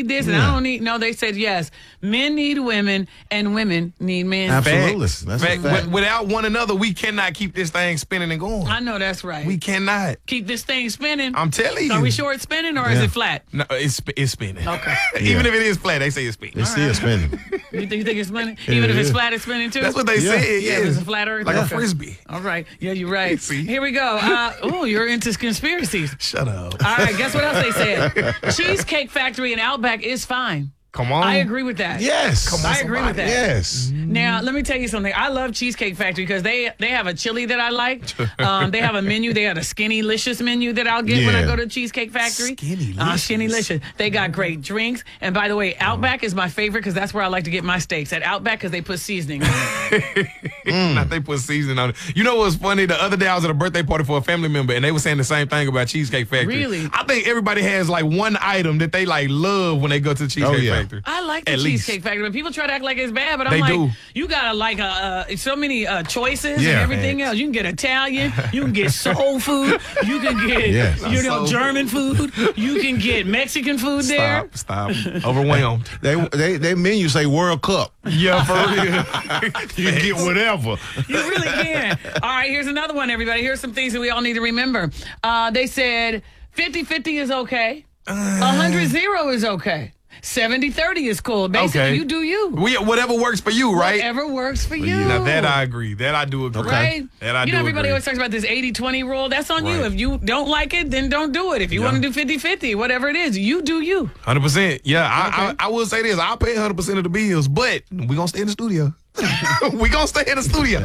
need this and I don't need. No, they said yes. Men need women and women need men. Absolutely. That's a fact. Without one another, we cannot keep this thing spinning and going. I know that's right. We cannot. Keep this thing spinning. I'm telling you. Are we sure it's spinning or is it flat? No, it's spinning. Okay. Even if it is flat, they say it's spinning. It's still spinning. You think it's spinning? Even if it's flat, it's spinning too? That's what they said. Yeah, if it's a flat earth. Like a Okay. frisbee. All right. Yeah, you're right. See? Here we go. You're into conspiracies. Shut up. All right, guess what else they said? Cheesecake Factory and Outback is fine. Come on. I agree with that. Yes. Come on, I agree with that. Yes. Now, let me tell you something. I love Cheesecake Factory because they have a chili that I like. They have a menu. They have a Skinny-licious menu that I'll get when I go to Cheesecake Factory. Skinny-licious. Skinny-licious. They got great drinks. And by the way, Outback is my favorite because that's where I like to get my steaks. At Outback because they put seasoning on it. Not they put seasoning on it. You know what's funny? The other day I was at a birthday party for a family member and they were saying the same thing about Cheesecake Factory. Really? I think everybody has like one item that they like love when they go to the Cheesecake Factory. I like the At least. Cheesecake Factory, but people try to act like it's bad. But I'm They like, do. you gotta like so many choices and Yeah. everything else. You can get Italian, you can get soul food, you can get Yes. Soul German food, you can get Mexican food there. Stop. Overwhelmed. They menu say World Cup. Yeah, for real. You can get whatever. You really can. All right, here's another one, everybody. Here's some things that we all need to remember. They said 50-50 is okay. 100-0 is okay. 70-30 is cool. Basically, Okay. you do you. Whatever works for you, right? Whatever works for you. Now that I agree. That I do agree. Right? That I you do know, everybody agree. always talks about this 80-20 rule. That's on you. Right. If you don't like it, then don't do it. If you want to do 50-50, whatever it is, you do you. 100%. Yeah, I will say this. I'll pay 100% of the bills, but we're going to stay in the studio. We going to stay in the studio.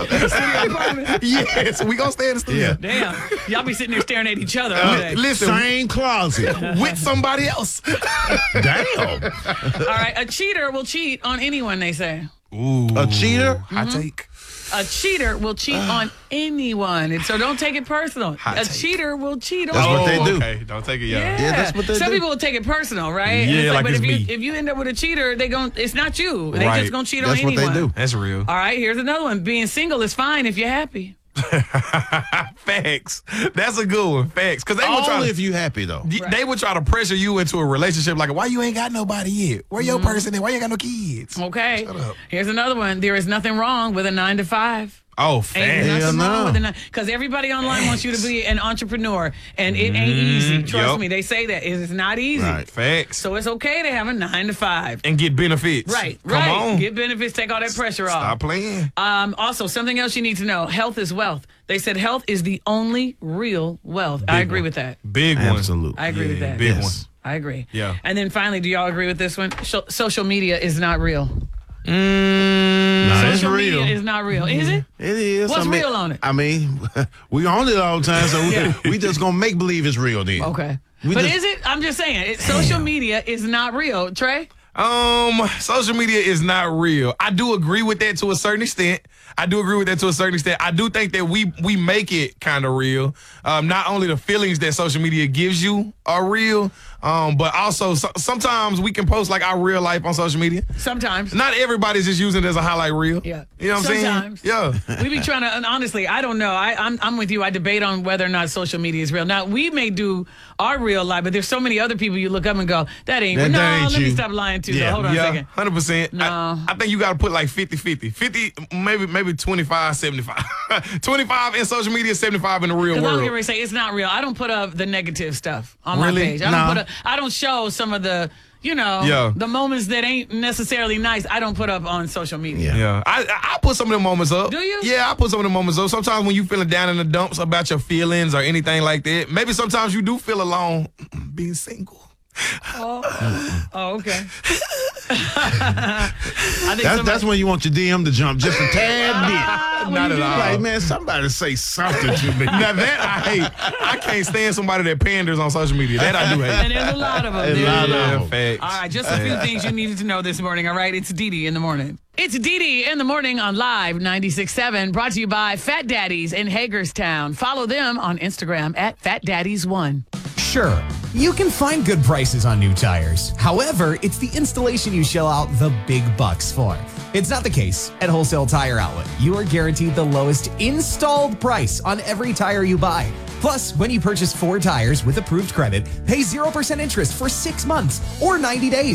Yes, we going to stay in the studio. Damn. Y'all be sitting there staring at each other all day. Listen, Same closet. with somebody else. Damn. All right. A cheater will cheat on anyone, they say. Ooh. A cheater? Hot take. A cheater will cheat on anyone. And so don't take it personal. Hot A take. cheater will cheat on That's what they do. Okay, don't take it, Yeah. that's what they Some do. people will take it personal, right? Yeah, And like but it's if you me. if you end up with a cheater, it's not you. They Right. just gonna cheat That's on what anyone. they do. That's real. All right, here's another one. Being single is fine if you're happy. Facts. That's a good one. Facts. Because they would try Only to, if you happy, though. they would try to pressure you into a relationship like, why you ain't got nobody yet? Where your person at? Why you ain't got no kids? Okay. Shut up. Here's another one. There is nothing wrong with a 9-to-5. Oh, Ain't facts. nothing Hell wrong no. with a because everybody online wants you to be an entrepreneur, and it ain't easy. Trust Yup. me, they say that it's not easy. Right. Facts. So it's okay to have a 9-to-5. And get benefits. Right. Come right. on. Get benefits. Take all that pressure off. Stop playing. Also, something else you need to know: health is wealth. They said health is the only real wealth. I agree with that. Big one. Absolutely. I agree with that. Big Yes. I agree. Yeah. And then finally, do y'all agree with this one? Social media is not real. one. Nah, it's Social real. media is not real. Is it? It is. What's real on it? I mean, we on it all the time, so we just gonna make believe it's real then. Okay. We But just- is it? I'm just saying, social media is not real. Trey? Social media is not real. I do agree with that to a certain extent. I do think that we make it kind of real. Not only the feelings that social media gives you are real, but also sometimes we can post like our real life on social media. Sometimes. Not everybody's just using it as a highlight reel. Yeah. You know what I'm Sometimes. saying? Yeah. We be trying to, and honestly, I don't know. I'm with you. I debate on whether or not social media is real. Now, we may do our real life, but there's so many other people you look up and go, that ain't real. No, ain't let me you. stop lying to you. Yeah. Hold on a Yeah, second. 100%. No. I think you got to put like 50-50. 50, maybe 25, 75. 25 in social media, 75 in the real Because I'm world. going to say it's not real. I don't put up the negative stuff on Really? my page. I don't show some of the, Yeah. the moments that ain't necessarily nice. I don't put up on social media. Yeah, I put some of the moments up. Do you? Yeah, I put some of the moments up. Sometimes when you feeling down in the dumps about your feelings or anything like that, maybe sometimes you do feel alone being single. Oh, okay. I think That's when you want your DM to jump just a tad bit. Not at all. Like, man, somebody say something to me. Now that I hate. I can't stand somebody that panders on social media. That I do hate. And there's a lot of them. A There's lot of Yeah, them. facts. All right, just a few things you needed to know this morning, all right? It's Dee in the morning. It's Dee in the morning on Live 96.7, brought to you by Fat Daddies in Hagerstown. Follow them on Instagram at FatDaddies1. Sure, you can find good prices on new tires. However, it's the installation you shell out the big bucks for. It's not the case at Wholesale Tire Outlet. You are guaranteed the lowest installed price on every tire you buy. Plus, when you purchase 4 tires with approved credit, pay 0% interest for 6 months or 90 days.